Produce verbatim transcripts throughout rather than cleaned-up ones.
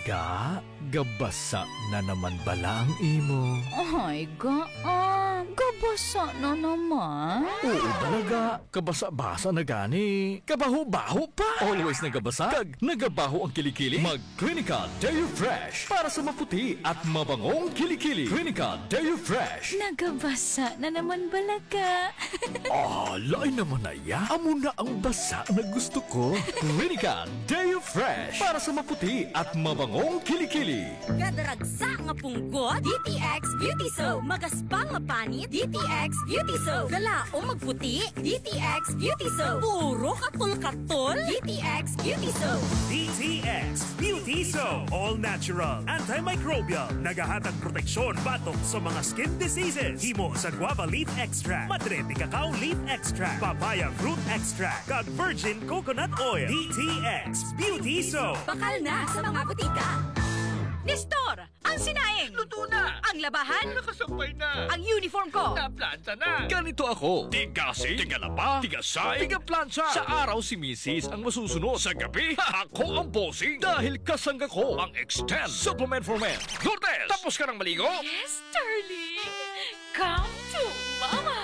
Ga, gabasa na naman bala ang imo. Ay, gaan. Gabasa na naman. Oo talaga, kabasa-basa na gani. Kabaho-baho pa. Always nagabasa, kag nagabaho ang kilikili. Mag Clinica Dairy Fresh para sa maputi at mabangong kilikili. Clinica Dairy Fresh. Nagabasa na naman balaga. Ah, lain naman na ya. Amo na ang basa na gusto ko. Clinica Dairy Fresh para sa maputi at mabangong kilikili. Gadaragsa nga punggot, D T X Beauty Soap. Magaspang nga panit, D T X Beauty Soap. Galao magputi, D T X Beauty Soap. Puro katol-katol, D T X Beauty Soap. D T X Beauty Soap. All natural, antimicrobial, nagahatag proteksyon batok sa mga skin diseases. Himo sa guava leaf extract, madre de cacao leaf extract, papaya fruit extract, kag virgin coconut oil. D T X Beauty Soap. Bakal na sa mga butika. Nestor, ang sinaing! Luto na! Ang labahan! Nakasampay na! Ang uniform ko! Naplanta na! Ganito ako. Tigasi, tigalaba, tigasay, tigaplansya. Sa araw si Missus ang masusunod. Sa gabi, ako ang bossing. Dahil kasangga ko Ang Extend Supplement for Men. Lourdes, tapos ka ng maligo? Yes, darling! Come to mama!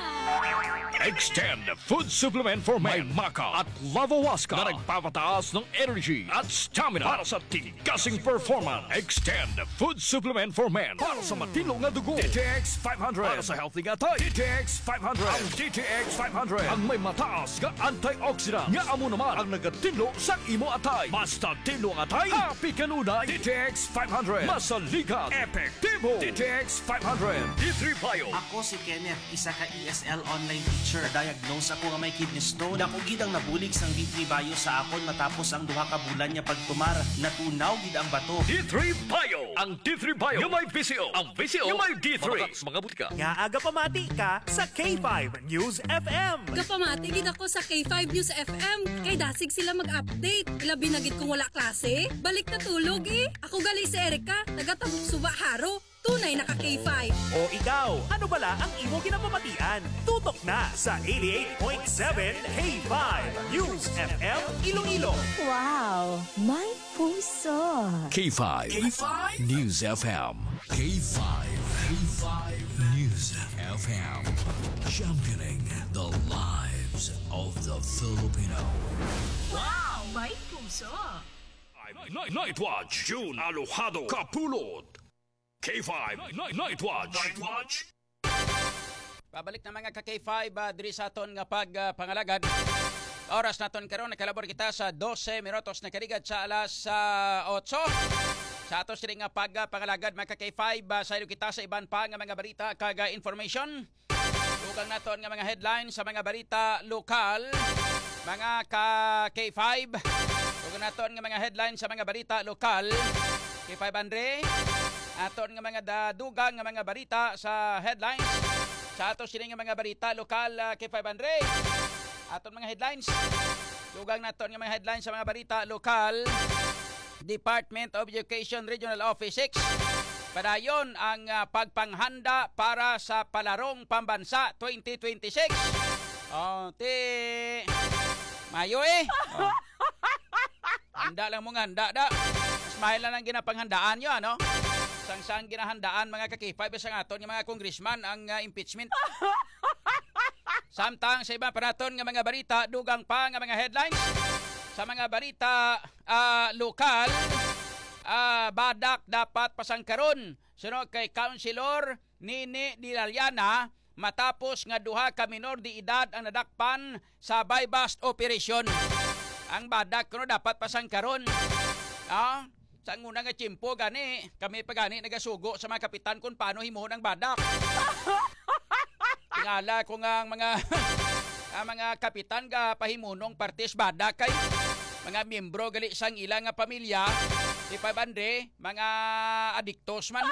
Extend Food Supplement for Men. May maka at lavawaska Na nagpapataas ng energy at stamina para sa tigasing performance. Extend Food Supplement for Men para sa matino nga dugo. D T X five hundred Para sa healthy nga tayo. D T X five hundred. Ang D T X five hundred ang may mataas nga antioxidant nga amo naman ang nagatinlo sa imo atay. Basta tinlo ang atay, happy kanunay. D T X five hundred. Masaligan, Epektibo. D T X five hundred. D three Bio. Ako si Kenneth, isa ka E S L online teacher. Diagnose ako nga may kidney stone. Dako gid ang nabulig sang D three Bio sa akon matapos ang duha ka bulan niya pagtumar. Natunaw gid ang bato. D three Bio. Ang D three Bio. Yung may V C O. Ang V C O. Yung may D three. Mga, mga butika. Nga aga pamati ka sa K five News F M. Kapamatigid ako sa K five News F M. Kay dasig sila mag-update. Labi na gid kung wala klase. Balik na tulog eh. Ako gali si Erika. Taga-tabuk suba haro. Tunay na ka K five. O ikaw, ano bala ang imo kinapamatian? Tutok na sa eighty-eight point seven K five News F M Iloilo. Wow, may puso. K five. K five News F M. K five. K five News F M. Championing the lives of the Filipino. Wow, may puso! Night, Night Watch. June Alojado. Kapulot. K five. Night, Night Watch. Night Watch. Pabalik na mga ka-K five uh, diri sa aton nga pag uh, pangalagad. Oras naton karon nakalabor kita sa twelve minutos na karigad sa alas uh, eight. Sa atos diri nga pag uh, pangalagad mga ka-K five uh, sa kita sa iban pa nga mga balita kag uh, information. Dugang naton nga mga headlines sa mga balita lokal. Mga ka-K five. Dugang naton nga mga headlines sa mga balita lokal. K five Andre. Aton nga mga dugang nga mga balita sa headlines. Sa ato sila nga mga balita lokal uh, K five Andre. Aton mga headlines. Dugang naton nga mga headlines sa mga balita lokal. Department of Education Regional Office six. Padayon ang uh, pagpanghanda para sa Palarong Pambansa twenty twenty-six. Oh, ti Mayo eh. Oh. Handa lang mong handa da. Mas mahal lang ang ginapanghandaan nyo, ano? Sang-sang ginahandaan mga ka-K five sa aton ng mga congressman ang uh, impeachment. Samtang sa iba pa naton nga mga balita, dugang pa nga mga headlines. Sa mga balita uh, lokal, uh, badak dapat pasangkaron. Sunod kay Councilor Nini Dilaliana matapos nga duha ka minor di edad ang nadakpan sa buy-bust operation. Ang badak kuno dapat pasangkaron. Ah, sa una nga tiyempo gani, kami pa gani nagasugo sa mga kapitan kung paano himuhon ang badak. Tingala ko nga ang mga ang mga kapitan ga pahimunong partes badak kay mga miyembro gali sang ilang nga pamilya, di pa bande, mga adiktos man.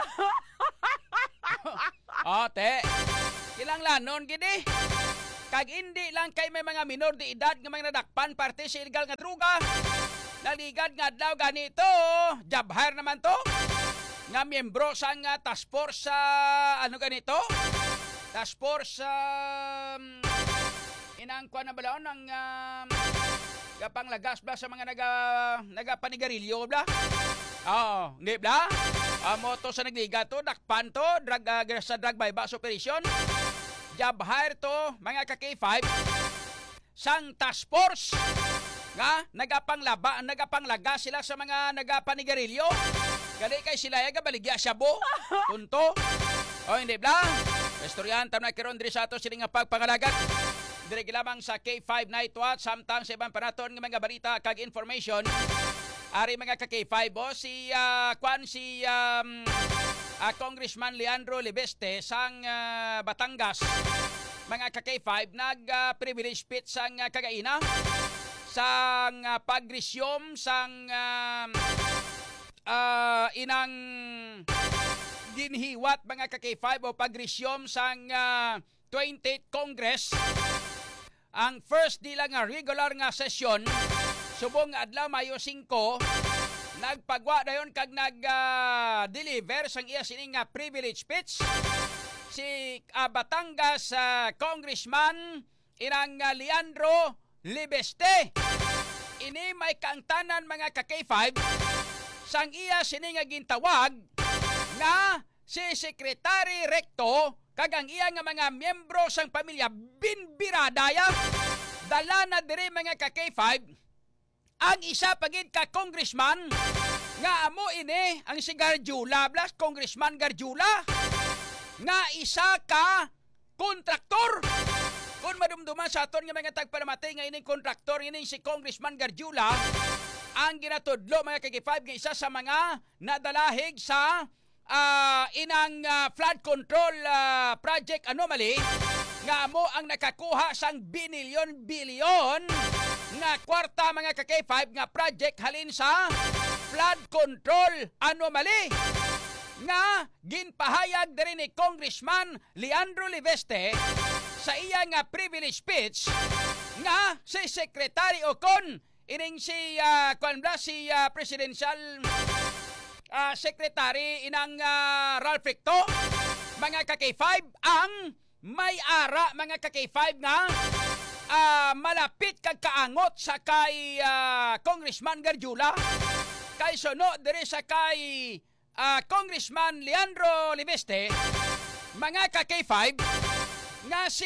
Ote, ilang lanon gidi. Kag hindi lang kay may mga minor di edad nga mga nadakpan parte sa illegal nga droga. Naligad nga adlaw ganito, job hire naman to. Nga miyembro sa nga task force sa ano ganito? Task force sa um, inangkwa na balaon ng um, kapanglagas ba sa mga naga nagapanigarilyo bla. Oh, di ba? Amo to sa nagliga to, dakpan to, drug, uh, sa drug bypass operation. Job hire to, mga ka-K five. Sang task force nga nagapanglaba, nagapanglaga sila sa mga nagapanigarilyo. Gali kay sila yaga baligya siya bo. Tunto. O hindi ba? Istoryahan tam na karon diri sa ato sila nga pagpangalagat. Diri lamang sa K five Night Watch samtang sa ibang panaton nga mga balita kag information. Ari mga ka-K five o si uh, Kwan si um, uh, Congressman Leandro Libeste sang uh, Batangas. Mga ka-K five nag-privilege uh, speech sang uh, kagaina sang uh, pagrisyom sang uh, uh, inang ginhiwat mga ka-K five o pagrisyom sang uh, twentieth Congress. Ang first nila nga regular nga session subong adlaw Mayo five nagpagwa dayon kag nag-deliver uh, sang iya sining nga privilege speech si uh, Batangas uh, Congressman inang uh, Leandro Libeste. Ini may kaangtanan mga ka-K five sang iya sini nga gintawag nga si Secretary Recto kag ang iya nga mga miyembro sang pamilya binbiradaya dala na diri mga ka-K five ang isa pagid ka congressman nga amo ini ang si Garjula Blas, Congressman Garjula nga isa ka kontraktor. Kung madumduman sa aton nga mga tagpalamatay nga ining kontraktor ining si Congressman Garjula ang ginatudlo mga ka-K five nga isa sa mga nadalahig sa uh, inang uh, flood control uh, project anomaly nga amo ang nakakuha sang binilyon-bilyon nga kwarta mga ka-K five nga project halin sa flood control anomaly nga ginpahayag diri ni Congressman Leandro Libeste sa iya nga privilege speech nga si Secretary Ocon ining si uh, kwanbla si uh, Presidential uh, Secretary inang uh, Ralph Recto mga ka-K five ang may ara mga ka-K five nga uh, malapit kag kaangot sa kay uh, Congressman Garjula kay sono diri sa kay uh, Congressman Leandro Libeste mga ka-K five nga si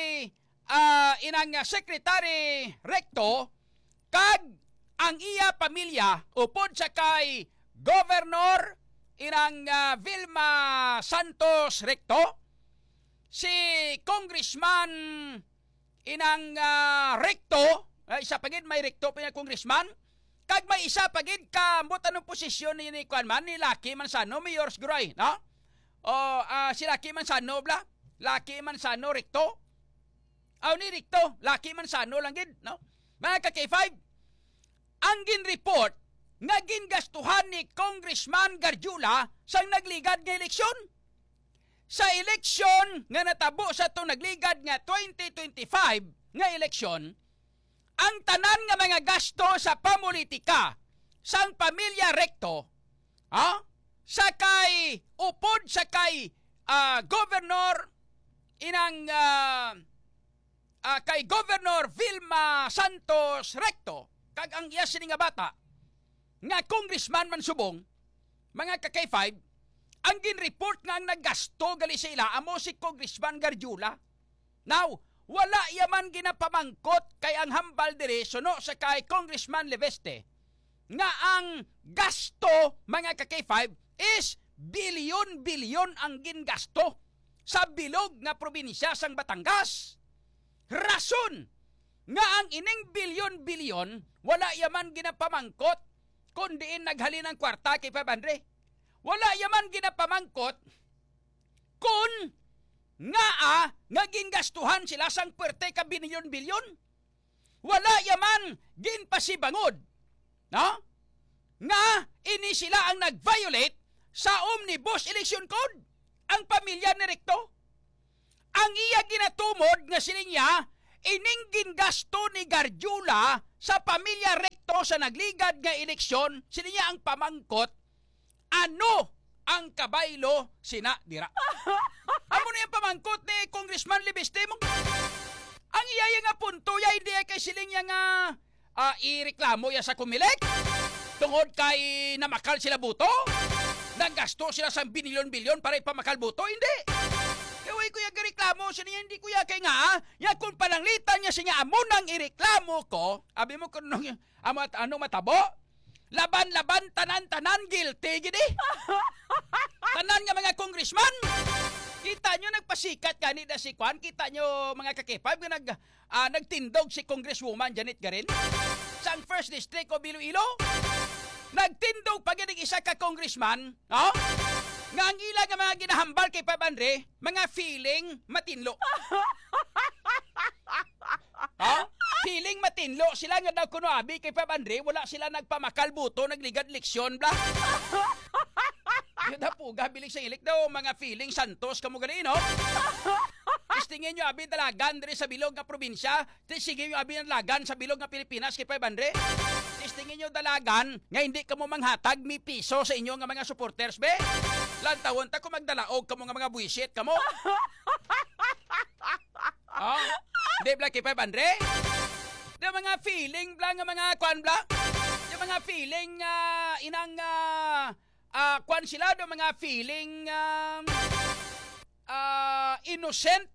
uh, inang Secretary Recto kag ang iya pamilya upod sa kay Governor inang uh, Vilma Santos Recto si Congressman inang uh, Recto uh, isa pagid may Recto pa niya Congressman kag may isa pagid ka mo tanong posisyon ni ni Kwan man ni Lucky Manzano Mayor Siguray no o uh, si Lucky Manzano bla Lucky Manzano Recto aw ni Recto Lucky Manzano lang gid no mga ka-K five ang gin-report nga gingastuhan ni Congressman Garjula sang nagligad nga eleksyon sa eleksyon nga natabo sa itong nagligad nga twenty twenty-five nga eleksyon ang tanan nga mga gasto sa pamulitika sang pamilya Recto ha sa kay upod sa kay uh, Governor inang uh, uh, kay Governor Vilma Santos Recto kag ang iya sini nga bata nga congressman man subong mga ka-K five ang gin-report nga ang naggasto gali sa ila amo si Congressman Garjula. Now, wala yaman ginapamangkot kay ang hambal diri suno sa kay Congressman Libeste nga ang gasto mga ka-K five is bilyon-bilyon ang gingasto sa bilog nga probinsya sang Batangas. Rason nga ang ining bilyon-bilyon wala yaman ginapamangkot kundiin naghalin ang kwarta kay Pabandre. Wala yaman ginapamangkot kun nga ah, nga gingastuhan sila sang pwerte ka bilyon-bilyon. Wala yaman ginpasibangod. No? Nga ini sila ang nag-violate sa Omnibus Election Code. Ang pamilya ni Recto. Ang iya ginatumod nga sininya ining gingasto ni Garjula sa pamilya Recto sa nagligad nga eleksyon, sininya ang pamangkot ano ang kabaylo sina dira. Amo na yung pamangkot ni Congressman Libeste mo. Ang iya nga punto ya hindi kay siling ya nga uh, ireklamo ya sa Comelec. Tungod kay namakal sila buto? Naggasto sila sa binilyon-bilyon para ipamakal buto? Hindi. Kaway kuya gareklamo siya niya, hindi kuya kay nga, ya kung pananglitan niya siya nga, amo nang ireklamo ko, abi mo kung nung, amo at anong matabo? Laban-laban, tanan-tanan, guilty, gini. Tanan nga mga congressman. Kita nyo nagpasikat gani na si Kwan, kita nyo mga kakipab, nag, uh, nagtindog si Congresswoman Janet Garin sa first district o Iloilo. Nagtindog pag yung isa ka congressman, no? Nga ang ilang nga mga ginahambal kay Pabandre, mga feeling matinlo. Ha? Feeling matinlo. Sila nga daw kuno abi kay Pabandre, wala sila nagpamakal buto, nagligad leksyon, bla. Yun na po, gabilig sa ilik daw, mga feeling santos kamo gani, no? Istingin nyo abi dalagan diri sa bilog nga probinsya, tisingin nyo abi dalagan sa bilog nga Pilipinas kay Pabandre. Istingin nyo dalagan nga hindi kamo manghatag mi piso sa inyo nga mga supporters, be? Lantawon ta ko magdalaog kamo nga mga buwisit kamo. Oh, di bla kay Pabandre? Di mga feeling bla nga mga kwan bla? Di mga feeling uh, inang uh, uh, kwan sila do mga feeling um, uh, innocent.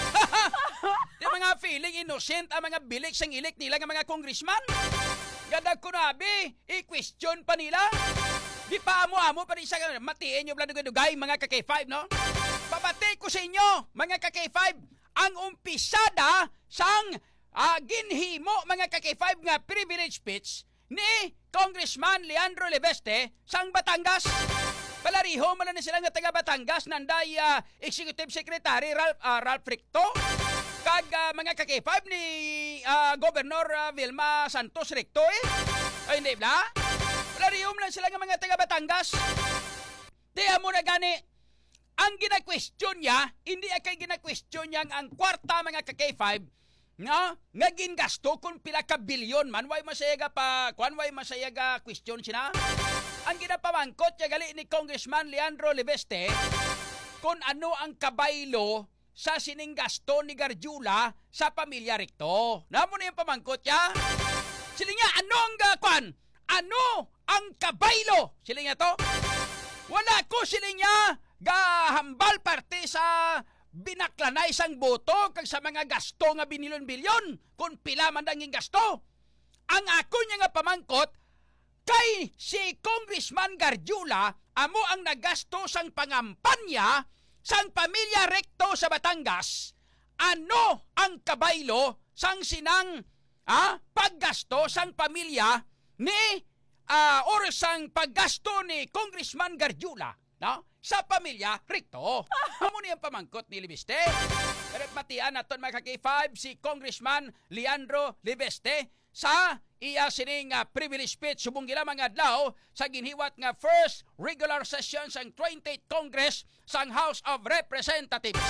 Di mga feeling innocent ang mga bilik sang ilik nila nga mga congressman. Gadag ko na abi, i-question pa nila. Di pa amo-amo pa rin sa matiin nyo bladugay mga ka K five, no? Pabati ko sa inyo, mga ka K five, ang umpisada sang uh, ginhimo mga ka K five nga privilege speech ni Congressman Leandro Leveste sang Batangas. Palariho man na sila nga taga Batangas nanday uh, Executive Secretary Ralph, uh, Ralph Ricto kag uh, mga ka K five ni uh, Governor uh, Vilma Santos Ricto eh. Ay hindi bla? Palariho man sila nga mga taga Batangas. Tiya mo na gani ang gina-question niya, hindi akay gina-question niya ang kwarta mga ka K five nga nga gingasto kung pila ka bilyon man way masayaga pa kwan way masayaga question sina. Ang ginapamangkot niya gali ni Congressman Leandro Leveste kung ano ang kabaylo sa sining gasto ni Garjula sa pamilya Ricto. Namo na yung pamangkot niya. Sila nga ano ang uh, kwan? Ano ang kabaylo? Sila nga to? Wala ko sila nga gahambal parte sa binaklanay sang boto kag sa mga gasto nga binilyon-bilyon kung pila man danging gasto. Ang ako niya nga pamangkot kay si Congressman Garjula amo ang nagasto sang pangampanya sang pamilya Recto sa Batangas. Ano ang kabaylo sang sinang ah, paggasto sang pamilya ni uh, or sang paggasto ni Congressman Garjula, no? Sa pamilya Ricto. Amo ni ang pamangkot ni Leveste. Pero matian naton mga K five si Congressman Leandro Leveste sa iya sining uh, privilege speech subong gila mga adlaw sa ginhiwat nga first regular session sang twentieth Congress sang House of Representatives.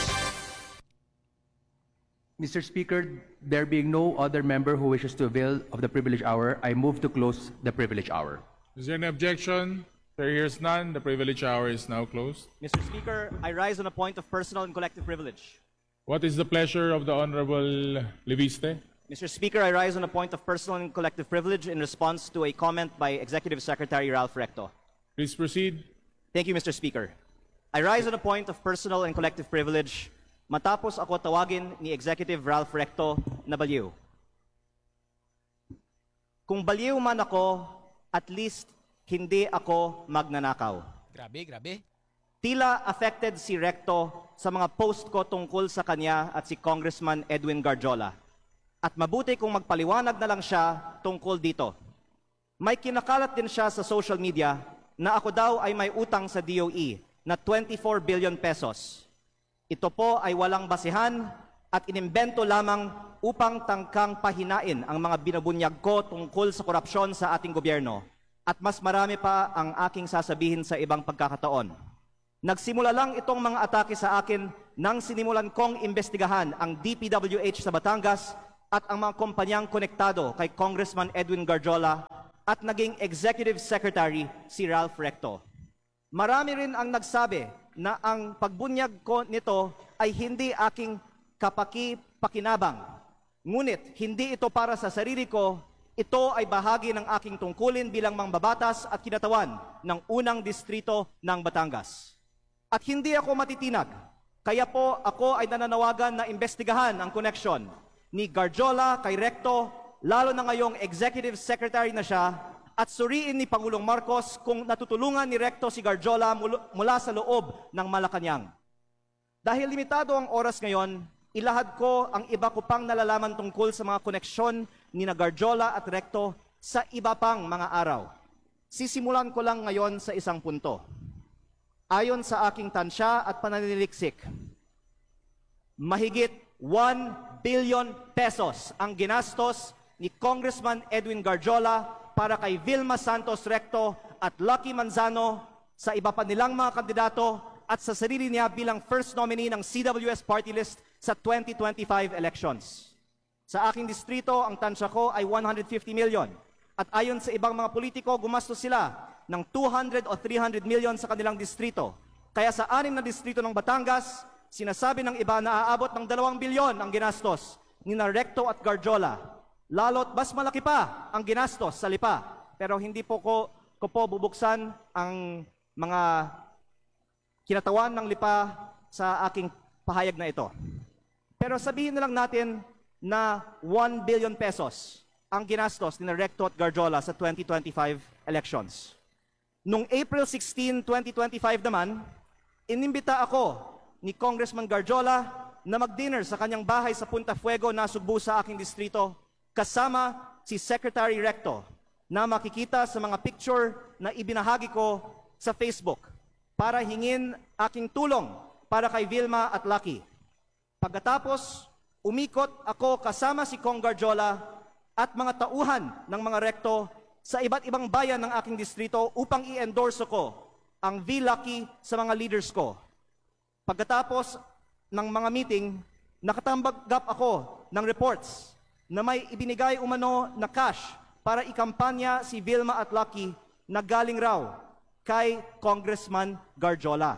Mister Speaker, there being no other member who wishes to avail of the privilege hour, I move to close the privilege hour. Is there any objection? There hears none. The privilege hour is now closed. Mister Speaker, I rise on a point of personal and collective privilege. What is the pleasure of the Honorable Leviste? Mister Speaker, I rise on a point of personal and collective privilege in response to a comment by Executive Secretary Ralph Recto. Please proceed. Thank you, Mister Speaker. I rise on a point of personal and collective privilege matapos ako tawagin ni Executive Ralph Recto na baliw. Kung baliw man ako, at least hindi ako magnanakaw. Grabe, grabe. Tila affected si Recto sa mga post ko tungkol sa kanya at si Congressman Edwin Garjola. At mabuti kung magpaliwanag na lang siya tungkol dito. May kinakalat din siya sa social media na ako daw ay may utang sa D O E na twenty-four billion pesos. Ito po ay walang basihan at inimbento lamang upang tangkang pahinain ang mga binabunyag ko tungkol sa korupsyon sa ating gobyerno. At mas marami pa ang aking sasabihin sa ibang pagkakataon. Nagsimula lang itong mga atake sa akin nang sinimulan kong imbestigahan ang D P W H sa Batangas at ang mga kumpanyang konektado kay Congressman Edwin Garjola at naging Executive Secretary si Ralph Recto. Marami rin ang nagsabi na ang pagbunyag ko nito ay hindi aking kapaki-pakinabang. Ngunit hindi ito para sa sarili ko, Ito ay bahagi ng aking tungkulin bilang mangbabatas at kinatawan ng unang distrito ng Batangas. At hindi ako matitinag, kaya po ako ay nananawagan na imbestigahan ang koneksyon ni Garjola kay Recto, lalo na ngayong executive secretary na siya, at suriin ni Pangulong Marcos kung natutulungan ni Recto si Garjola mula sa loob ng Malacanang. Dahil limitado ang oras ngayon, ilahad ko ang iba ko pang nalalaman tungkol sa mga koneksyon ni na Garjola at Recto sa iba pang mga araw. Sisimulan ko lang ngayon sa isang punto. Ayon sa aking tansya at pananiliksik, mahigit one billion pesos ang ginastos ni Congressman Edwin Garjola para kay Vilma Santos Recto at Lucky Manzano sa iba pa nilang mga kandidato at sa sarili niya bilang first nominee ng C W S party list sa twenty twenty-five elections. Sa aking distrito, ang tansya ko ay one hundred fifty million. At ayon sa ibang mga politiko, gumastos sila ng two hundred o three hundred million sa kanilang distrito. Kaya sa anim na distrito ng Batangas, sinasabi ng iba na aabot ng dalawang bilyon ang ginastos ni na Recto at Garjola. Lalo't mas malaki pa ang ginastos sa Lipa. Pero hindi po ko, ko po bubuksan ang mga kinatawan ng Lipa sa aking pahayag na ito. Pero sabihin na lang natin na one billion pesos ang ginastos ni na Recto at Garjola sa twenty twenty-five elections. Noong April sixteenth, twenty twenty-five naman, inimbita ako ni Congressman Garjola na mag-dinner sa kanyang bahay sa Punta Fuego na Sugbo sa aking distrito kasama si Secretary Recto na makikita sa mga picture na ibinahagi ko sa Facebook para hingin aking tulong para kay Vilma at Lucky. Pagkatapos, umikot ako kasama si Cong Garjola at mga tauhan ng mga Recto sa iba't ibang bayan ng aking distrito upang i-endorse ko ang V. Lucky sa mga leaders ko. Pagkatapos ng mga meeting, nakatanggap ako ng reports na may ibinigay umano na cash para ikampanya si Vilma at Lucky na galing raw kay Congressman Garjola.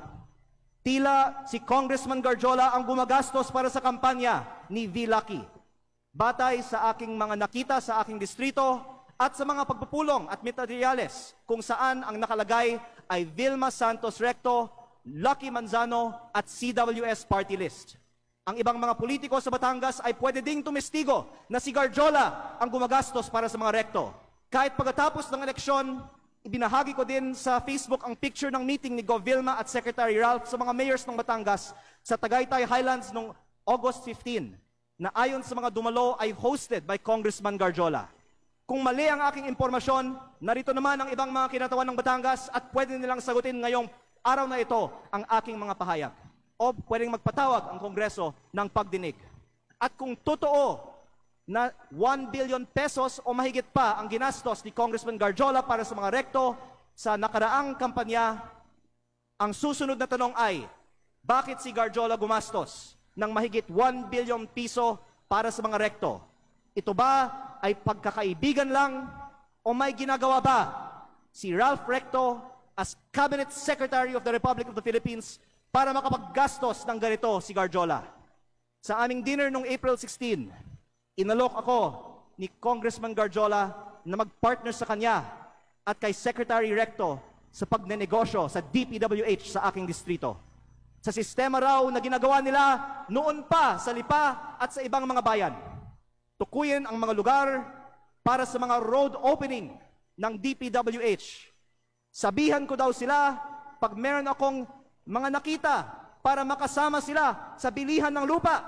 Tila si Congressman Garjola ang gumagastos para sa kampanya ni V. Lucky. Batay sa aking mga nakita sa aking distrito at sa mga pagpupulong at materyales kung saan ang nakalagay ay Vilma Santos Recto, Lucky Manzano at C W S party list. Ang ibang mga politiko sa Batangas ay pwede ding tumestigo na si Garjola ang gumagastos para sa mga Recto. Kahit pagkatapos ng eleksyon, ibinahagi ko din sa Facebook ang picture ng meeting ni Gov Vilma at Secretary Ralph sa mga mayors ng Batangas sa Tagaytay Highlands noong August fifteenth na ayon sa mga dumalo ay hosted by Congressman Garjola. Kung mali ang aking impormasyon, narito naman ang ibang mga kinatawan ng Batangas at pwede nilang sagutin ngayong araw na ito ang aking mga pahayag. O pwedeng magpatawag ang Kongreso ng pagdinig. At kung totoo na one billion pesos o mahigit pa ang ginastos ni Congressman Garjola para sa mga Recto sa nakaraang kampanya, ang susunod na tanong ay, bakit si Garjola gumastos ng mahigit one billion piso para sa mga Recto? Ito ba ay pagkakaibigan lang o may ginagawa ba si Ralph Recto as Cabinet Secretary of the Republic of the Philippines para makapaggastos ng ganito si Garjola? Sa aming dinner noong April sixteenth, inalok ako ni Congressman Garjola na mag-partner sa kanya at kay Secretary Recto sa pagnenegosyo sa D P W H sa aking distrito. Sa sistema raw na ginagawa nila noon pa sa Lipa at sa ibang mga bayan. Tukuyin ang mga lugar para sa mga road opening ng D P W H. Sabihan ko daw sila pag meron akong mga nakita para makasama sila sa bilihan ng lupa.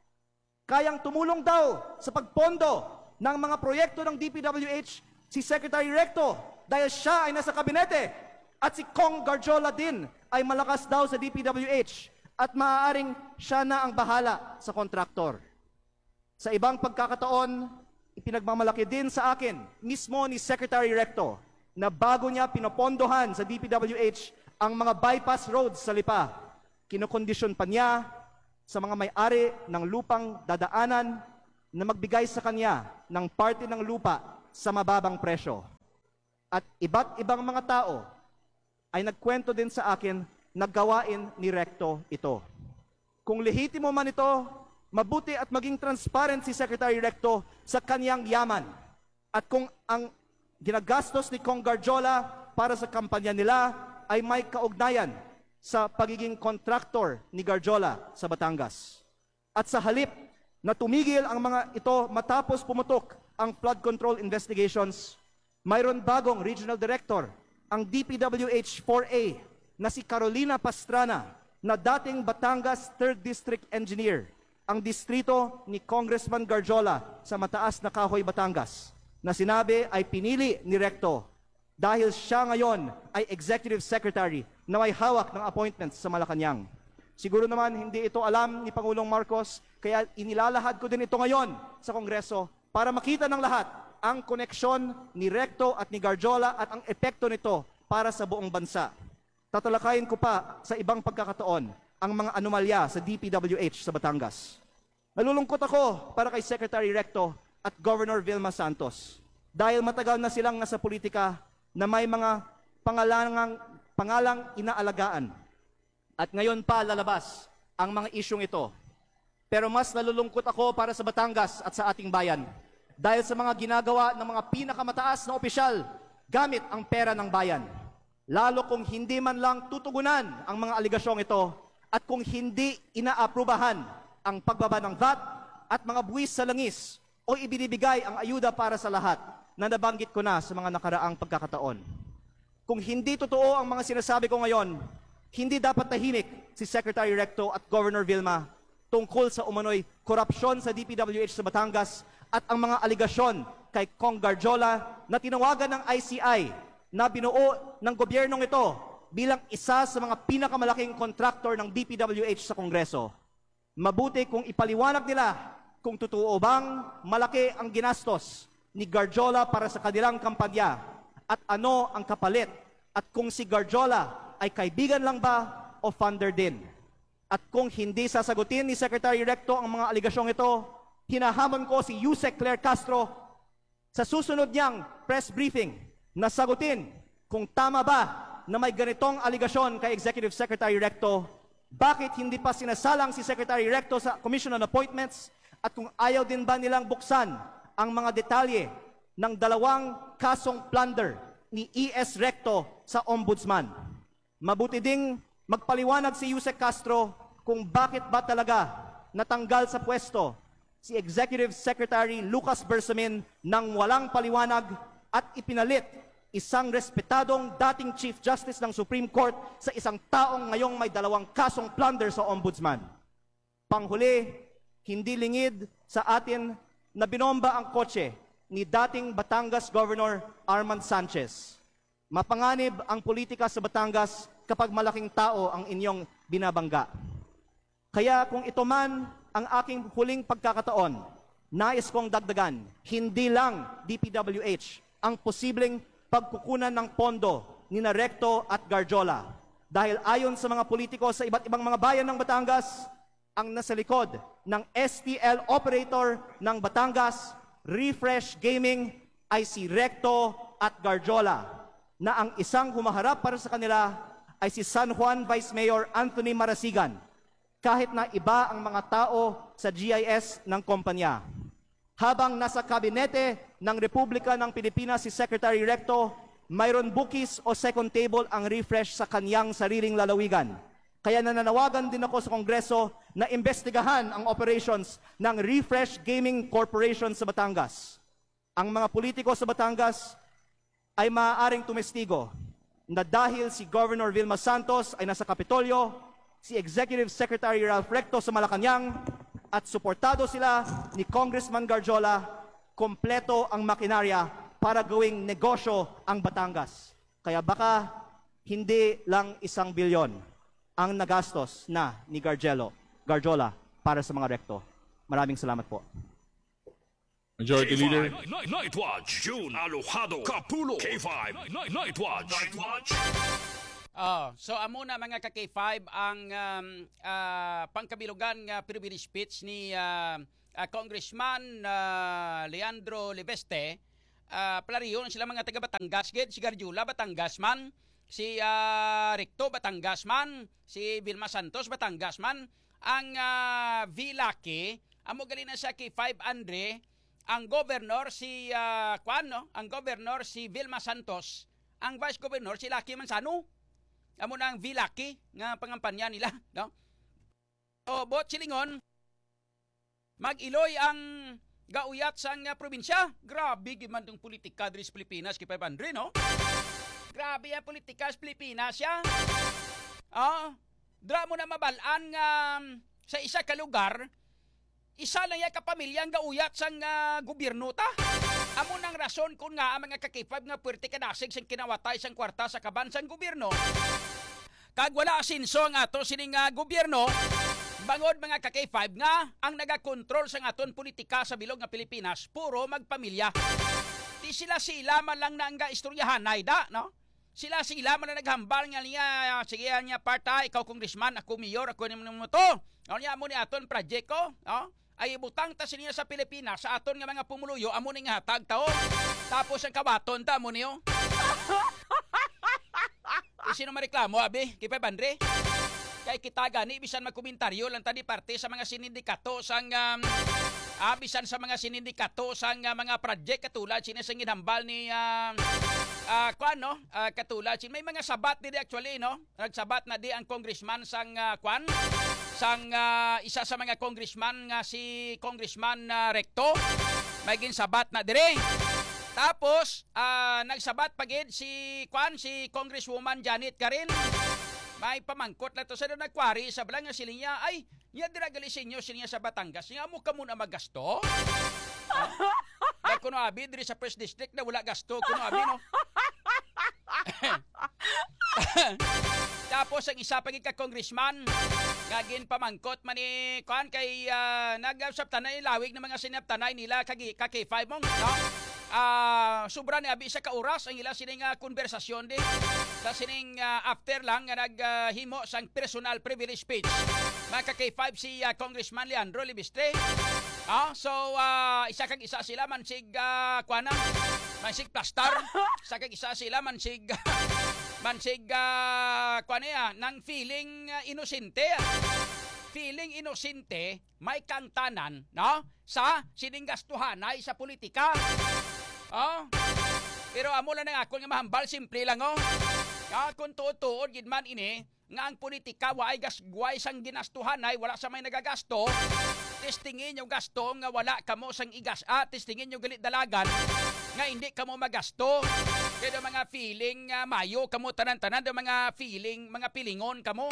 Kayang tumulong daw sa pagpondo ng mga proyekto ng D P W H si Secretary Recto dahil siya ay nasa kabinete at si Cong Garjola din ay malakas daw sa D P W H at maaaring siya na ang bahala sa kontraktor. Sa ibang pagkakataon, ipinagmamalaki din sa akin mismo ni Secretary Recto na bago niya pinopondohan sa D P W H ang mga bypass roads sa Lipa, kinokondisyon pa niya sa mga may-ari ng lupang dadaanan na magbigay sa kanya ng parte ng lupa sa mababang presyo. At iba't ibang mga tao ay nagkwento din sa akin na gawain ni Recto ito. Kung lehitimo man ito, mabuti at maging transparent si Secretary Recto sa kanyang yaman. At kung ang ginagastos ni Kong Garjola para sa kampanya nila ay may kaugnayan sa pagiging kontraktor ni Garjola sa Batangas. At sa halip na tumigil ang mga ito matapos pumutok ang flood control investigations, mayroon bagong regional director, ang D P W H four A, na si Carolina Pastrana, na dating Batangas third District Engineer, ang distrito ni Congressman Garjola sa Mataas na Kahoy, Batangas, na sinabi ay pinili ni Recto dahil siya ngayon ay Executive Secretary na may hawak ng appointments sa Malacanang. Siguro naman hindi ito alam ni Pangulong Marcos, kaya inilalahad ko din ito ngayon sa Kongreso para makita ng lahat ang koneksyon ni Recto at ni Garjola at ang epekto nito para sa buong bansa. Tatalakayin ko pa sa ibang pagkakataon ang mga anomalya sa D P W H sa Batangas. Nalulungkot ako para kay Secretary Recto at Governor Vilma Santos dahil matagal na silang nasa politika na may mga pangalangang, pangalang inaalagaan. At ngayon pa lalabas ang mga isyong ito. Pero mas nalulungkot ako para sa Batangas at sa ating bayan dahil sa mga ginagawa ng mga pinakamataas na opisyal gamit ang pera ng bayan. Lalo kung hindi man lang tutugunan ang mga aligasyong ito at kung hindi inaaprubahan ang pagbaba ng V A T at mga buwis sa langis o ibinibigay ang ayuda para sa lahat na nabanggit ko na sa mga nakaraang pagkakataon. Kung hindi totoo ang mga sinasabi ko ngayon, hindi dapat tahimik si Secretary Recto at Governor Vilma tungkol sa umano'y korupsyon sa D P W H sa Batangas at ang mga aligasyon kay Kong Garjola na tinawagan ng I C I na binuo ng gobyernong ito bilang isa sa mga pinakamalaking kontraktor ng D P W H sa Kongreso. Mabuti kung ipaliwanag nila kung totoo bang malaki ang ginastos ni Garjola para sa kanilang kampanya at ano ang kapalit at kung si Garjola ay kaibigan lang ba o funder din. At kung hindi sasagutin ni Secretary Recto ang mga aligasyong ito, hinahamon ko si Yusek Claire Castro sa susunod niyang press briefing na sagutin kung tama ba na may ganitong aligasyon kay Executive Secretary Recto, bakit hindi pa sinasalang si Secretary Recto sa Commission on Appointments at kung ayaw din ba nilang buksan ang mga detalye ng dalawang kasong plunder ni E S Recto sa Ombudsman. Mabuti ding magpaliwanag si Yusek Castro kung bakit ba talaga natanggal sa pwesto si Executive Secretary Lucas Bersamin nang walang paliwanag at ipinalit isang respetadong dating Chief Justice ng Supreme Court sa isang taong ngayong may dalawang kasong plunder sa Ombudsman. Panghuli, hindi lingid sa atin na binomba ang kotse ni dating Batangas Governor Armand Sanchez. Mapanganib ang politika sa Batangas kapag malaking tao ang inyong binabangga. Kaya kung ito man ang aking huling pagkakataon, nais kong dagdagan, hindi lang D P W H ang posibleng pagkukunan ng pondo ni Recto at Garjola. Dahil ayon sa mga politiko sa iba't ibang mga bayan ng Batangas, ang nasa likod ng S T L operator ng Batangas, Refresh Gaming, ay si Recto at Garjola, na ang isang humaharap para sa kanila ay si San Juan Vice Mayor Anthony Marasigan, kahit na iba ang mga tao sa G I S ng kumpanya. Habang nasa kabinete ng Republika ng Pilipinas si Secretary Recto, mayroon bukis o second table ang Refresh sa kanyang sariling lalawigan. Kaya nananawagan din ako sa Kongreso na imbestigahan ang operations ng Refresh Gaming Corporation sa Batangas. Ang mga politiko sa Batangas ay maaaring tumestigo na dahil si Governor Vilma Santos ay nasa Kapitolyo, si Executive Secretary Ralph Recto sa Malacanang, at suportado sila ni Congressman Garjola, kompleto ang makinarya para gawing negosyo ang Batangas. Kaya baka hindi lang isang bilyon ang nagastos na ni Gargelo, Garjola para sa mga Recto. Maraming salamat po. Majority Leader. Night, Night Watch. June Alojado Capulo. K five. Night, Night Watch. Night Watch. Oh, so amo na mga ka K five ang um, uh, pangkabilugan nga privilege speech ni uh, uh, Congressman uh, Leandro Leveste. Uh, Plariyon sila mga taga Batangas, gid si Garjola Batangas man, si uh, Recto Batangas man, si Vilma Santos Batangas man, ang uh, Vilaki amo gali na sa K five Andre ang governor si uh, Kwan, no? Ang governor si Vilma Santos, ang vice governor si Lucky Manzano. Amo na ang V-Lucky nga pangampanya nila, no? O bot silingon mag-iloy ang gauyat sang uh, probinsya. Grabe giman tong politika diri sa Pilipinas kay five hundred, no? Grabe ang politika sa Pilipinas ya. Ah, dra mo na mabalaan nga um, sa isa ka lugar, isa lang ya kapamilya ang gauyat sang uh, gobyerno ta. Amo nang rason kung nga ang mga kakipab nga puwerte kadasig sang kinawatay sang kwarta sa kabansang gobyerno. Kag wala asinso nga ato sining uh, gobyerno, bangod mga ka K five nga ang nagakontrol sa aton politika sa bilog nga Pilipinas, puro magpamilya. Di sila-sila man lang na ang gaistoryahan da, no? Sila-sila man na naghambal nga niya, sige niya parta, ikaw congressman, ako mayor, ako ni mo to. Ano niya mo ni aton project ko, no? Ay ibutang ta siniya sa Pilipinas sa aton nga mga pumuluyo, amo ning hatag tao. Tapos ang kabaton ta mo niyo. E sino mareklamo abi? Kay five hundred? Kay kita gani bisan magkomentaryo lang tani parte sa mga sinindikato sang um, ah, bisan sa mga sinindikato sang uh, mga project katulad sinisang ginhambal ni uh, uh, kwan no uh, katulad sin may mga sabat di actually no nagsabat na di ang congressman sang uh, kwan sang uh, isa sa mga congressman nga si Congressman uh, Recto may ginsabat na dire. Tapos uh, nagsabat pagid si kwan si Congresswoman Janet Garin. May pamangkot na to sa nagkwari sa balang nga siling niya, ay, niya diragali sa inyo siling sa Batangas, niya mo ka muna magasto? Ay, kuno abi, diri sa first district na wala gasto, kuno abi, no? Tapos, ang isa pagig ka congressman, gagin pamangkot man ni, kuhan kay, uh, nag-usap tanay, lawig ng mga sinaptanay nila, kag K five mong, no? Ah, uh, sobra ni abi sa kauras ang ila sining uh, konversasyon di. Sa sining uh, after lang nga naghimo uh, sang personal privilege speech. Maka K five si uh, Congressman Leandro Libistre. Ah, so uh, isa kag isa sila man sig uh, kuana, man sig plastar. Isa kag isa sila man sig uh, man sig uh, kuana ya nang feeling uh, inosente. Feeling inosente may kangtanan, no? Sa sining gastuhanay sa politika. Oh. Pero amo lang nga ako nga mahambal, simple lang oh. Ah, kung tuod-tuod gid man ini nga ang politika waay gasguay sang ginastuhanay, wala sa may nagagasto. Testingin yung gasto nga wala kamo sang igas. Ah, testingin yung galit dalagan nga hindi kamo magasto. Kaya mga feeling uh, mayo kamo tanan-tanan, mga feeling, mga pilingon kamo.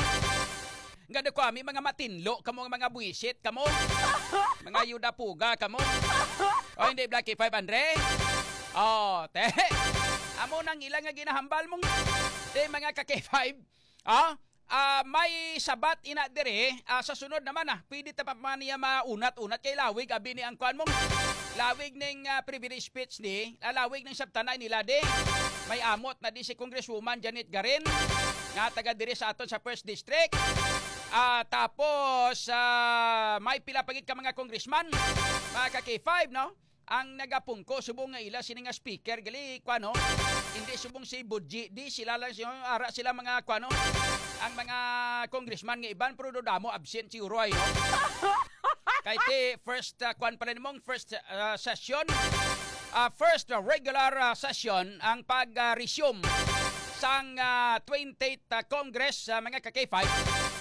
Nga ko kami mga matinlo kamo, mga buwisit kamo. Mga yuda puga kamo. O hindi Blacky five hundred. Oh, te. Amo nang ilang nga ginahambal mong te mga ka K five. Ah, uh, may sabat ina dire uh, sa sunod naman ah. Pwede ta pa man niya maunat-unat kay lawig abi ni ang kuan mong. Lawig ning uh, privilege speech ni, lawig ning sabtanay nila de. May amot na di si Congresswoman Janet Garin nga taga dire sa aton sa first district. Ah, uh, tapos uh, may pila pagit ka mga congressman, mga ka K five, no? Ang nagapungko subong nga ila sini nga speaker gali kuano, hindi subong si Budji, di sila lang siya ara sila mga kuano, ang mga congressman nga iban pero damo absent si Uroy, no? Kay ti first uh, kuan pa rin mong first uh, session, uh, first uh, regular uh, session ang pag-resume uh, sang uh, twentieth uh, Congress uh, mga ka K five.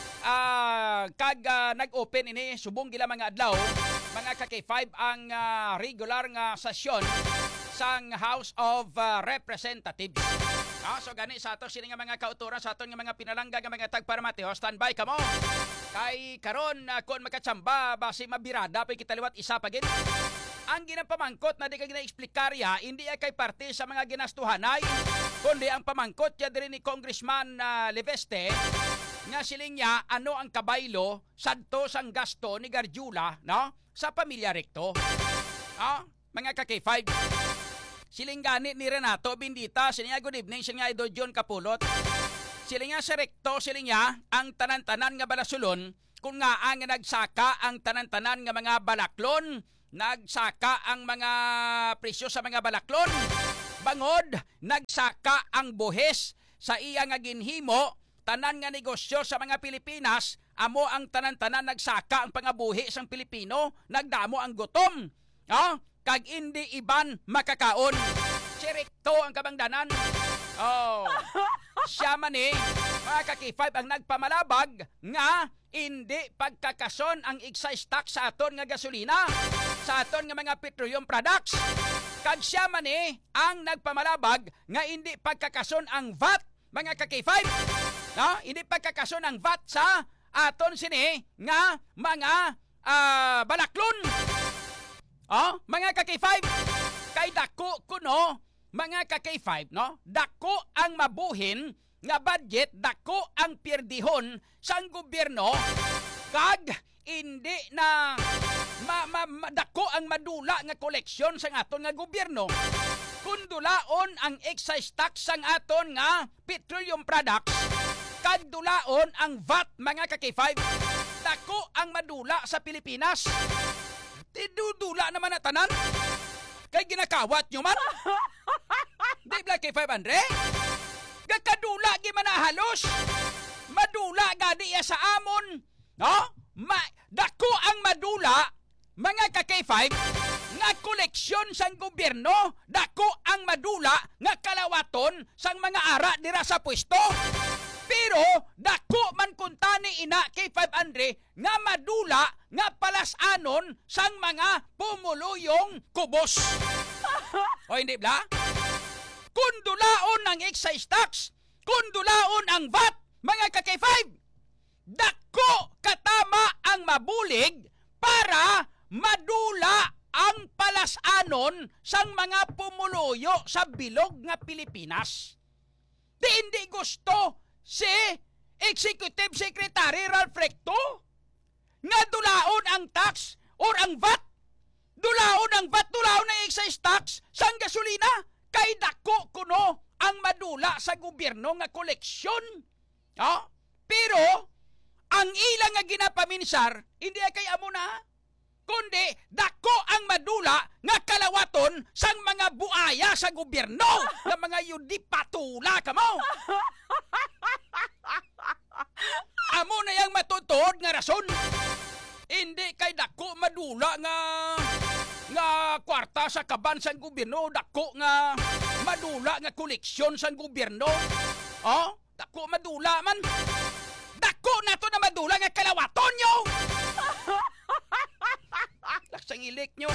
Uh, kag uh, nag-open ini subong gila mga adlaw mga ka K five ang uh, regular nga sesyon sang House of uh, Representatives. Ah, so gani sa ato sini nga mga kauturan sa aton nga mga pinalangga nga mga tagparmateo, standby kamo. Kay karon uh, kon makatsamba basi mabirada pa kita liwat isa pagin. Ang ginapamangkot na di ka gina-explikarya, hindi ay kay parte sa mga ginastuhanay, kundi ang pamangkot ya diri ni Congressman uh, Leveste, nga siling niya ano ang kabaylo sadto sang gasto ni Garjula, no? Sa pamilya Recto. Ah, mga ka K five. Siling gani ni Renato Bindita, siling niya good evening, siling niya Idol John Kapulot. Siling niya sa Recto, siling niya ang tanan-tanan nga balasulon, kung nga ang nagsaka ang tanan-tanan nga mga balaklon, nagsaka ang mga presyo sa mga balaklon. Bangod, nagsaka ang buhis sa iya nga ginhimo, tanan nga negosyo sa mga Pilipinas, amo ang tanan-tanan nagsaka ang pangabuhi sang Pilipino, nagdamo ang gutom. Oh, kag indi iban makakaon. Si Recto ang kabangdanan. Oh. Siya man eh, mga ka-K five ang nagpamalabag nga hindi pagkakason ang excise tax sa aton nga gasolina, sa aton nga mga petroleum products. Kag siya man eh, ang nagpamalabag nga hindi pagkakason ang V A T, mga ka-K five. No? Hindi pagkakason ang V A T sa aton sini nga mga uh, balaklon. Oh, mga ka-K five, kay dako kuno, mga ka-K five, no? Dako ang mabuhin nga budget, dako ang pierdihon sang gobyerno, kag hindi na ma, ma, ma, dako ang madula nga koleksyon sang aton nga gobyerno. Kung dulaon ang excise tax sang aton nga petroleum products, kag dulaon ang V A T, mga ka-K five, dako ang madula sa Pilipinas. Tidudula naman na tanan. Kay ginakawat nyo man. Di ba K five Andre? Gakadula gi man na halos. Madula gadi ya sa amon. No? Ma dako ang madula, mga ka-K five, nga koleksyon sang gobyerno. Dako ang madula nga kalawaton sang mga ara dira sa pwesto. Pero dako man kuntani ina K five Andre nga madula nga palasanon sang mga pumuluyong kubos. O hindi ba? Kung dulaon ang excise tax, kung dulaon ang V A T, mga ka-K five, dako katama ang mabulig para madula ang palasanon sang mga pumuluyo sa bilog nga Pilipinas. Di hindi gusto si Executive Secretary Ralph Recto nga dulaon ang tax or ang V A T, dulaon ang V A T, dulaon ang excise tax sang gasolina, kay dako kuno ang madula sa gobyerno nga koleksyon. Oh? Pero ang ilang nga ginapaminsar, hindi kay amo na, kundi dako ang madula nga kalawaton sang mga buaya sa gobyerno, nga mga yudi patula ka mo. Amo na yang matutuod nga rason. Hindi kay dako madula nga nga kwarta sa kaban sang gobyerno, dako nga madula nga koleksyon sang gobyerno. Oh, dako madula man. Dako nato na madula nga kalawaton nyo. Laksang ilik nyo.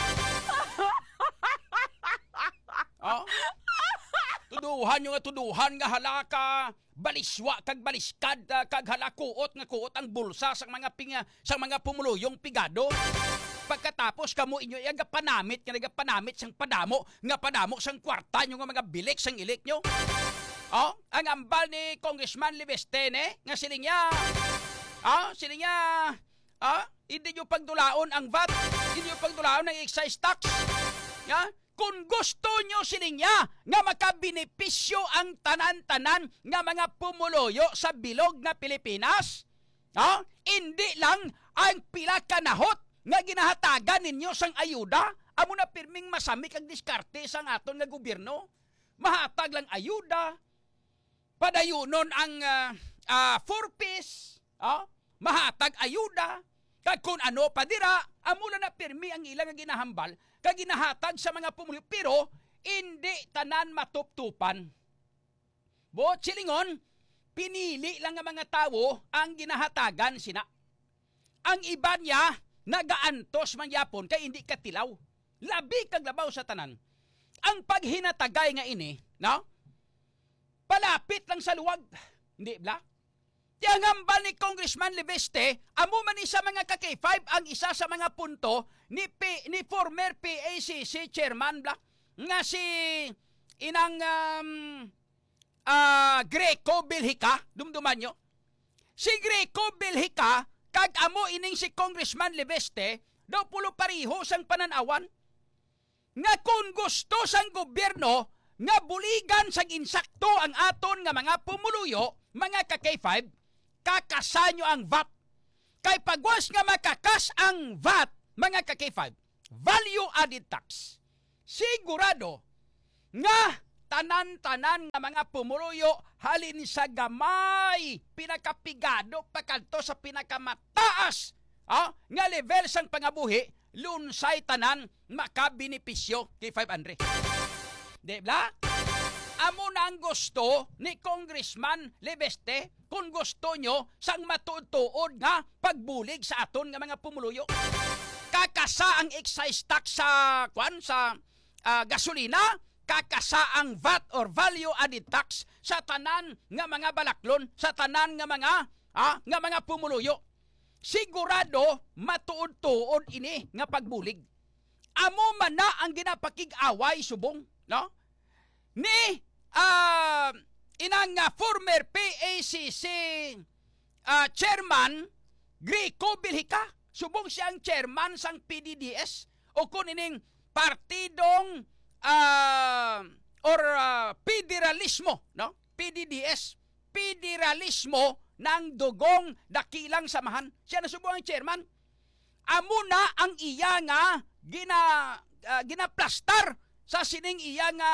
Oh? Tuduhan nyo nga tuduhan nga halaka, baliswa kag baliskad kag halakuot nga kuot ang bulsa sang mga pinga sang mga pumuluyong pigado. Pagkatapos kamo inyo yang panamit nga nagapanamit sang padamo nga padamo sang kwarta nyo nga mga bilik sang ilik nyo. Oh, ang ambal ni Congressman Livestene nga silingya. Ah, silingya. Ah, hindi nyo pagdulaon ang V A T, hindi nyo pagdulaon ang excise tax. Ya? Kung gusto nyo silinya nga makabenepisyo ang tanan-tanan nga mga pumuloyo sa bilog na Pilipinas, ha? Hindi lang ang pila kanahot nga ginahatagan ninyo sang ayuda, amo na pirming masamik ang diskarte sang aton nga gobyerno. Mahatag lang ayuda, padayunon ang uh, uh, four-piece, ha? Mahatag ayuda, kag kung ano pa dira, amo na pirmi ang ilang nga ginahambal, kag ginahatag sa mga pumuloyo, pero hindi tanan matuptupan. Buot silingon, pinili lang nga mga tao ang ginahatagan sina. Ang iba niya, nagaantos man yapon kay hindi katilaw. Labi kag labaw sa tanan. Ang paghinatagay nga ini, no? Palapit lang sa luwag. Hindi ba? Tiangambal ni Congressman Liveste, amo man isa mga ka-K five ang isa sa mga punto ni P, ni former P A C C chairman Black nga si inang um, uh, Greco Bilhica, dumduman nyo. Si Greco Bilhica, kag amo ining si Congressman Liveste, daw pulo pariho sang pananawan nga kung gusto sang gobyerno nga buligan sang insakto ang aton nga mga pumuluyo, mga ka-K five, kakasan nyo ang V A T. Kay pagwas nga makakas ang V A T, mga ka-K five, value added tax. Sigurado nga tanan-tanan nga mga pumuluyo halin sa gamay, pinakapigado pakanto sa pinakamataas, ah, nga level sang pangabuhi, lunsay tanan makabenepisyo kay five Andre. Di ba? Amo na ang gusto ni Congressman Leveste kung gusto nyo sang matuod-tuod nga pagbulig sa aton nga mga pumuluyo. Kakasa ang excise tax sa kwan sa uh, gasolina, kakasa ang V A T or value added tax sa tanan nga mga balaklon, sa tanan nga mga ah, nga mga pumuluyo. Sigurado matuod-tuod ini nga pagbulig. Amo man na ang ginapakig-away subong, no? Ni uh, inang uh, former P A C C uh, chairman Greco Bilhica, subong siyang chairman sang P D D S o kunining partidong uh, or uh, federalismo, no? P D D S, federalismo ng dugong dakilang samahan. Siya na subong ang chairman. Amo na ang iya nga gina uh, ginaplastar sa sining iya nga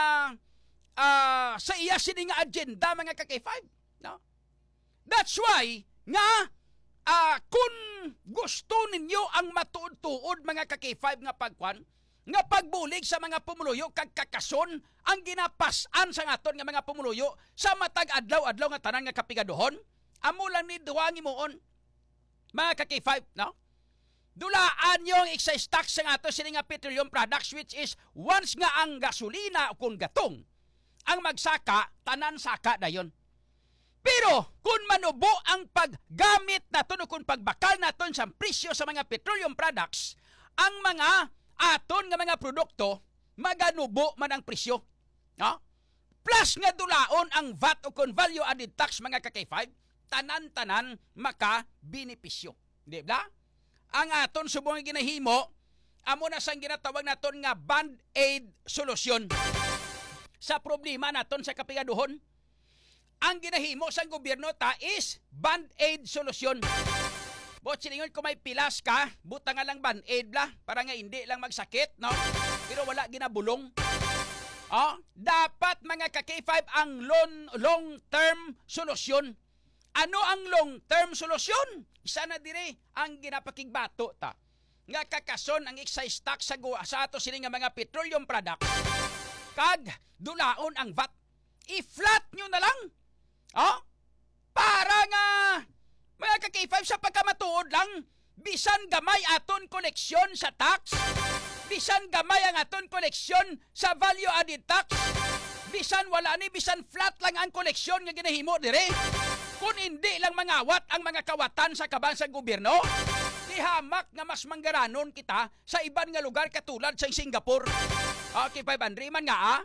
uh, sa iya sining nga agenda mga ka-K five, no? That's why nga uh, kung gusto ninyo ang matuod-tuod mga ka-K five nga pagkwan, nga pagbulig sa mga pumuluyo kag kakason ang ginapasan sa aton nga mga pumuluyo sa matag adlaw-adlaw nga tanan nga kapigaduhon, amo lang ni duwangi moon mga ka-K five, no? Dulaan yung excise tax sa ato sini nga petroleum products, which is once nga ang gasolina o kung gatong ang magsaka, tanan saka dayon. Pero kung manubo ang paggamit naton o kung pagbakal naton sa presyo sa mga petroleum products, ang mga aton nga mga produkto maganubo man ang presyo, no? Plus nga dulaon ang V A T o kung value added tax mga ka-K five, tanan-tanan maka-benepisyo. Di ba? Ang aton subong ginahimo, amo na sang ginatawag naton nga band-aid solusyon sa problema naton sa kapigaduhon. Ang ginahimo sang gobyerno ta is band-aid solusyon. Bot siningon kung may pilas ka, buta nga lang band-aid la para nga hindi lang magsakit, no? Pero wala ginabulong. Oh, dapat mga ka-K five ang long, long-term solusyon. Ano ang long-term solusyon? Isa na dire ang ginapakigbato ta. Nga kakason ang excise tax sa, sa ato sini nga mga petroleum products. Kag dulaon ang V A T. I-flat nyo na lang. Oh? Para nga mga ka-K five sa pagkamatuod lang, bisan gamay aton koleksyon sa tax, bisan gamay ang aton koleksyon sa value added tax, bisan wala ni, bisan flat lang ang koleksyon nga ginahimo dire. Kung hindi lang mangawat ang mga kawatan sa kabansang gobyerno, ihamak nga mas manggaranon kita sa iban nga lugar katulad sa Singapore. Okay, five Andre man nga ah.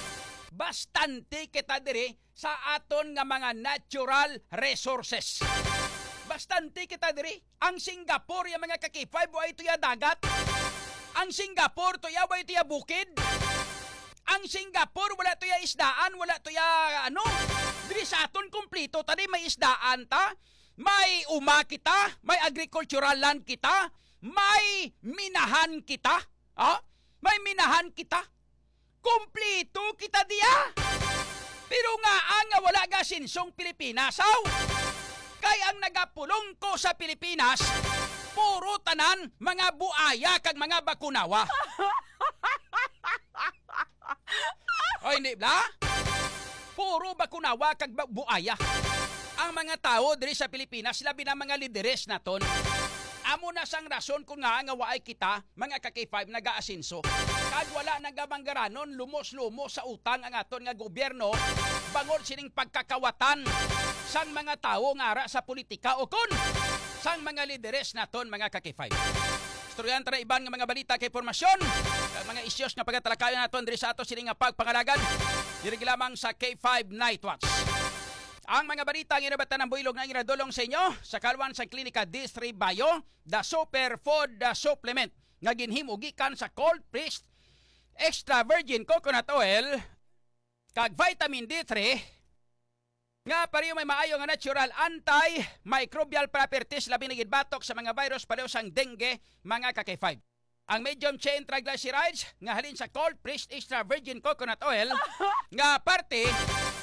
Bastante kita dire sa aton nga mga natural resources. Bastante kita dire. Ang Singapore yung mga ka-K five ay tuya dagat. Ang Singapore tuya ay tuya bukid. Ang Singapore wala tuya isdaan, wala tuya ano. Diri sa aton kumplito tadi may isdaan ta, may uma kita, may agricultural land kita, may minahan kita, ah? May minahan kita. Kumplito kita diya. Pero nga ang wala ga sinsong Pilipinas, aw. Kay ang nagapulong ko sa Pilipinas, puro tanan mga buaya kag mga bakunawa. O hindi ba? Puro bakunawa kag buaya. Ang mga tao diri sa Pilipinas, labi na mga lideres naton. Amo na sang rason kung nga nga waay kita, mga ka-K five nag-aasinso. Kag wala nagabanggaranon, lumos-lumos sa utang ang aton nga gobyerno, bangod sining pagkakawatan sang mga tao nga ara sa politika o kun sang mga lideres naton, mga ka-K five. Istoryan tara iban nga mga balita kay formasyon, kag mga isyos nga pagatalakayan naton diri sa ato sining nga pagpangalagad. Diri lamang sa K five Night Watch. Ang mga balita ang inabatan ng builog na inadulong sa inyo sa kalwan sa Klinika Distri Bayo, the Superfood the Supplement nga ginhimo gikan sa cold pressed extra virgin coconut oil kag vitamin D three nga pareho may maayo nga natural anti-microbial properties labi na gidbatok sa mga virus pareho sang dengue, mga ka-K five. Ang medium chain triglycerides nga halin sa cold pressed extra virgin coconut oil nga parte